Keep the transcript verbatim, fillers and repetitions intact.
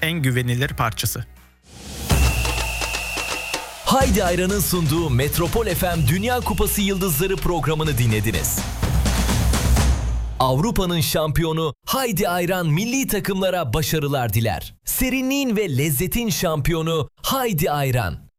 en güvenilir parçası. Haydi Ayran'ın sunduğu Metropol F M Dünya Kupası Yıldızları programını dinlediniz. Avrupa'nın şampiyonu Haydi Ayran milli takımlara başarılar diler. Serinliğin ve lezzetin şampiyonu Haydi Ayran.